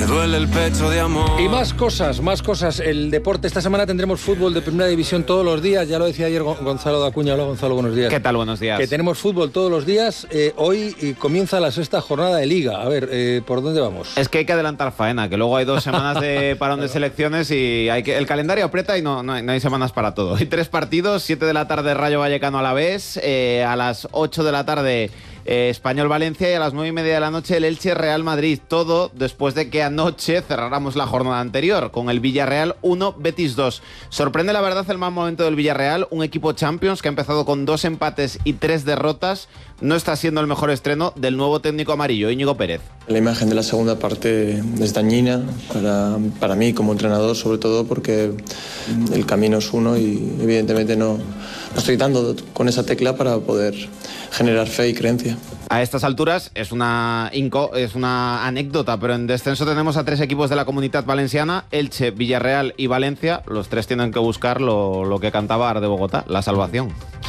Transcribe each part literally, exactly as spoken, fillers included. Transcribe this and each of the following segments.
Me duele el pecho de amor. Y más cosas, más cosas. El deporte. Esta semana tendremos fútbol de primera división todos los días. Ya lo decía ayer Gonzalo de Acuña. Hola, Gonzalo, buenos días. ¿Qué tal? Buenos días. Que tenemos fútbol todos los días. Eh, hoy eh, comienza la sexta jornada de Liga. A ver, eh, ¿por dónde vamos? Es que hay que adelantar faena, que luego hay dos semanas de parón de selecciones y hay que el calendario aprieta y no, no, hay, no hay semanas para todo. Hay tres partidos, siete de la tarde Rayo Vallecano Alavés, eh, a las ocho de la tarde eh, Español Valencia y a las nueve y media de la noche el Elche Real Madrid. Todo después de que anoche cerráramos la jornada anterior con el Villarreal uno, Betis dos. Sorprende la verdad el mal momento del Villarreal, un equipo Champions que ha empezado con dos empates y tres derrotas. No está siendo el mejor estreno del nuevo técnico amarillo, Íñigo Pérez. La imagen de la segunda parte es dañina para, para mí como entrenador, sobre todo porque el camino es uno y evidentemente no, no estoy dando con esa tecla para poder generar fe y creencia. A estas alturas es una, inco, es una anécdota, pero en descenso tenemos a tres equipos de la Comunitat Valenciana, Elche, Villarreal y Valencia. Los tres tienen que buscar lo, lo que cantaba Ar de Bogotá, la salvación.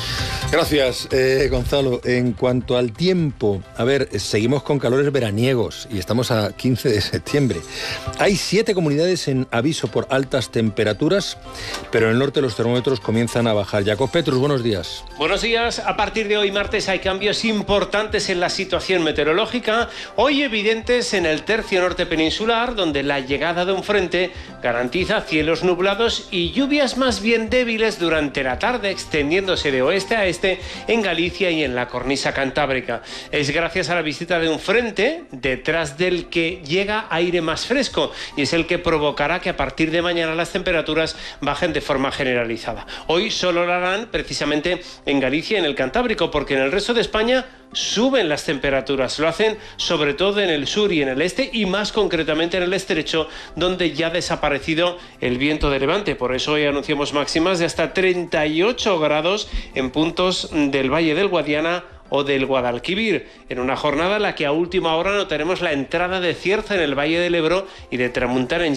Gracias, eh, Gonzalo. En cuanto al tiempo, a ver, seguimos con calores veraniegos y estamos a quince de septiembre. Hay siete comunidades en aviso por altas temperaturas, pero en el norte los termómetros comienzan a bajar. Jacob Petrus, buenos días. Buenos días. A partir de hoy, martes, hay cambios importantes en la situación meteorológica. Hoy evidentes en el tercio norte peninsular, donde la llegada de un frente garantiza cielos nublados y lluvias más bien débiles durante la tarde, extendiéndose de oeste a este en Galicia y en la cornisa cantábrica. Es gracias a la visita de un frente detrás del que llega aire más fresco y es el que provocará que a partir de mañana las temperaturas bajen de forma generalizada. Hoy solo lo harán precisamente en Galicia y en el Cantábrico, porque en el resto de España suben las temperaturas. Lo hacen sobre todo en el sur y en el este y más concretamente en el estrecho, donde ya ha desaparecido el viento de levante. Por eso hoy anunciamos máximas de hasta treinta y ocho grados en puntos del Valle del Guadiana o del Guadalquivir, en una jornada en la que a última hora notaremos la entrada de cierza en el Valle del Ebro y de tramuntana en